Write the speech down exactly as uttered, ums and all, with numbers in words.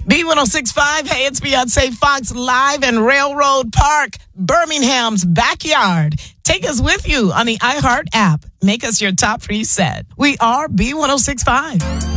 B one oh six point five, hey, it's Beyonce Fox live in Railroad Park, Birmingham's backyard. Take us with you on the iHeart app. Make us your top preset. We are B one oh six point five.